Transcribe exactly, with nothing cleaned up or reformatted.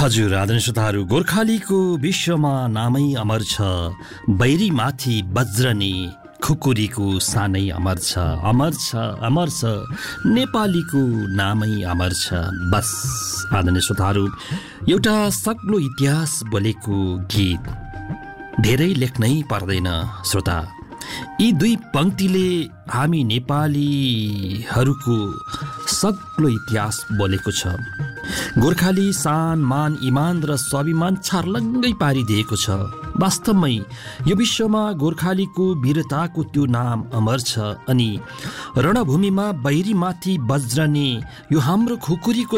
हजुर आदरणीय श्रोताहरू, गोर्खालीको विश्वमा नामै अमर छ, बैरी माथि वज्रनी खुकुरीको सानै अमर छ, अमर छ अमर छ नेपालीको नामै अमर छ। बस आदरणीय श्रोताहरू, एउटा सक्लो इतिहास बोलेको गीत धेरै लेख्नै पर्दैन श्रोता। यी दुई पङ्क्तिले हामी नेपालीहरूको सक्लो इतिहास बोलेको छ। गोर्खाली शान मान इमान र स्वाभिमान छर्लङ्गै पारिदिएको छ। वास्तवमै यो विश्वमा गोर्खालीको वीरताको त्यो नाम अमर छ। अनि रणभूमिमा बैरीमाथि वज्रने यो हाम्रो खुकुरीको